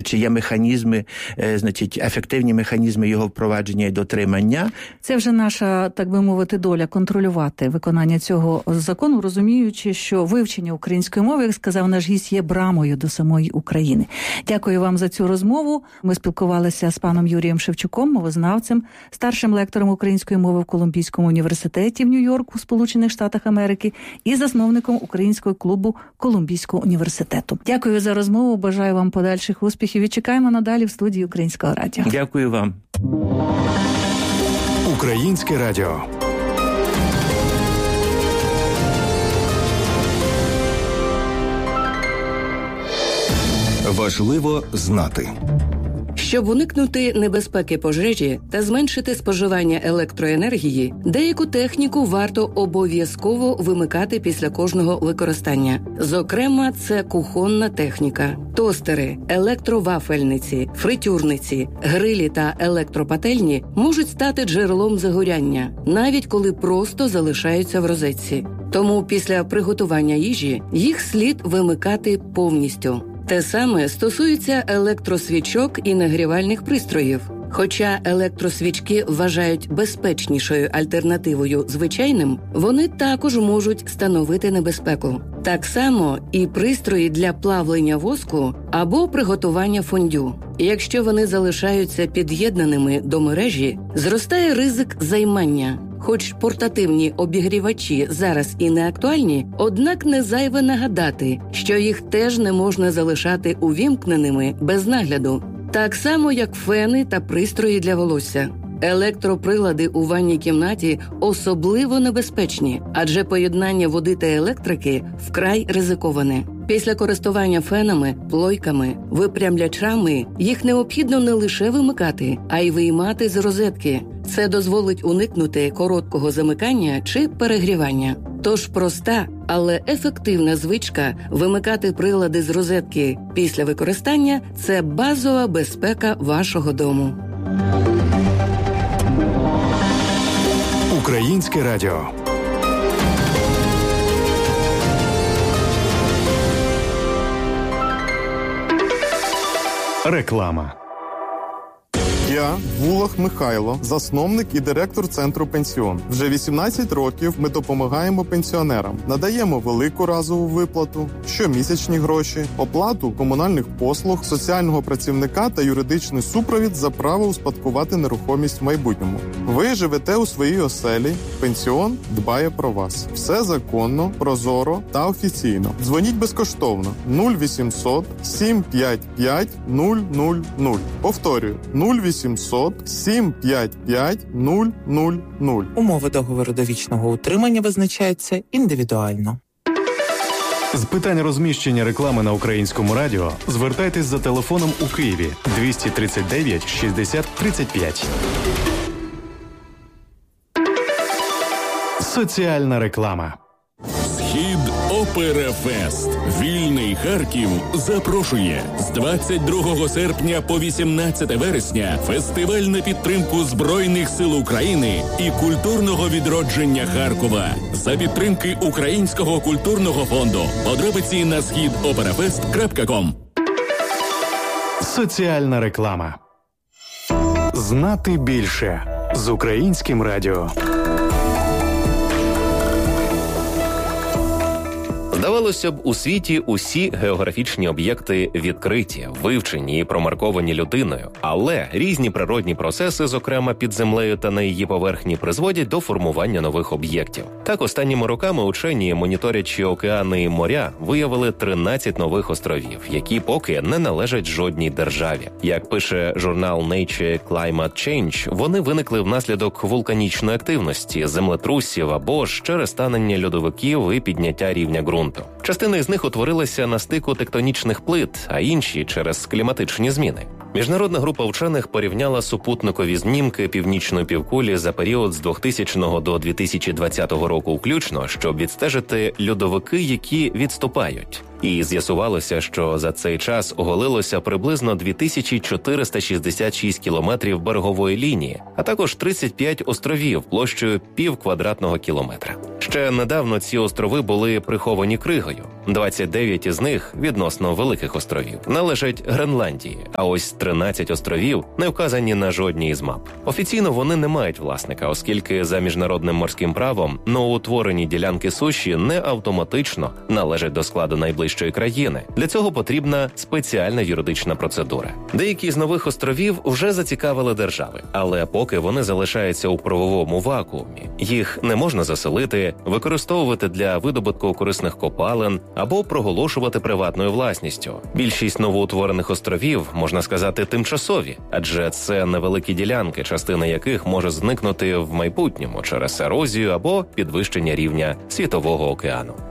чи є механізми, ефективні механізми його впровадження і дотримання. Це вже наша, так би мовити, доля контролювати виконання цього закону, розуміючи, що вивчення української мови, як сказав наш гість, є брамою до самої України. Дякую вам за цю розмову. Ми спілкувалися з паном Юрієм Шевчуком, мовознавцем, старшим лектором української мови в Колумбійському університеті в Нью-Йорку, Сполучених Штатах Америки, і засновником українського клубу Колумбійського університету. Дякую за розмову, бажаю вам подальших успіхів і чекаємо надалі в студії Українського радіо. Дякую вам. Українське радіо. Важливо знати. Щоб уникнути небезпеки пожежі та зменшити споживання електроенергії, деяку техніку варто обов'язково вимикати після кожного використання. Зокрема, це кухонна техніка, тостери, електровафельниці, фритюрниці, грилі та електропательні можуть стати джерелом загоряння, навіть коли просто залишаються в розетці. Тому після приготування їжі їх слід вимикати повністю. Те саме стосується електросвічок і нагрівальних пристроїв. Хоча електросвічки вважають безпечнішою альтернативою звичайним, вони також можуть становити небезпеку. Так само і пристрої для плавлення воску або приготування фондю. Якщо вони залишаються під'єднаними до мережі, зростає ризик займання. Хоч портативні обігрівачі зараз і не актуальні, однак не зайве нагадати, що їх теж не можна залишати увімкненими без нагляду. Так само, як фени та пристрої для волосся. Електроприлади у ванній кімнаті особливо небезпечні, адже поєднання води та електрики вкрай ризиковане. Після користування фенами, плойками, випрямлячами їх необхідно не лише вимикати, а й виймати з розетки. Це дозволить уникнути короткого замикання чи перегрівання. Тож проста, але ефективна звичка вимикати прилади з розетки після використання – це базова безпека вашого дому. Українське радіо. Реклама. Я Вулах Михайло, засновник і директор Центру Пенсіон. Вже 18 років ми допомагаємо пенсіонерам. Надаємо велику разову виплату, щомісячні гроші, оплату комунальних послуг, соціального працівника та юридичний супровід за право успадкувати нерухомість в майбутньому. Ви живете у своїй оселі, пенсіон дбає про вас. Все законно, прозоро та офіційно. Дзвоніть безкоштовно 0800 755 000. Повторюю, 0800 755 000. Умови договору довічного утримання визначаються індивідуально. З питань розміщення реклами на Українському радіо звертайтесь за телефоном у Києві 239 60 35. Соціальна реклама. Схід Операфест. Вільний Харків запрошує з 22 серпня по 18 вересня фестиваль на підтримку Збройних сил України і культурного відродження Харкова за підтримки Українського культурного фонду. Подробиці на schidoperafest.com. Соціальна реклама. Знати більше з Українським радіо. Здавалося б, у світі усі географічні об'єкти відкриті, вивчені і промарковані людиною, але різні природні процеси, зокрема під землею та на її поверхні, призводять до формування нових об'єктів. Так, останніми роками учені, моніторячи океани і моря, виявили 13 нових островів, які поки не належать жодній державі. Як пише журнал Nature Climate Change, вони виникли внаслідок вулканічної активності, землетрусів або ж через танення льодовиків і підняття рівня ґрунту. Частина із них утворилася на стику тектонічних плит, а інші – через кліматичні зміни. Міжнародна група вчених порівняла супутникові знімки північної півкулі за період з 2000 до 2020 року включно, щоб відстежити льодовики, які відступають. І з'ясувалося, що за цей час оголилося приблизно 2466 кілометрів берегової лінії, а також 35 островів площею пів квадратного кілометра. Ще недавно ці острови були приховані кригою. 29 із них, відносно великих островів, належать Гренландії, а ось 13 островів не вказані на жодній із мап. Офіційно вони не мають власника, оскільки за міжнародним морським правом новоутворені ділянки суші не автоматично належать до складу найближчої країни. Для цього потрібна спеціальна юридична процедура. Деякі з нових островів вже зацікавили держави, але поки вони залишаються у правовому вакуумі. Їх не можна заселити, використовувати для видобутку корисних копалин або проголошувати приватною власністю. Більшість новоутворених островів, можна сказати, тимчасові, адже це невеликі ділянки, частина яких може зникнути в майбутньому через ерозію або підвищення рівня Світового океану.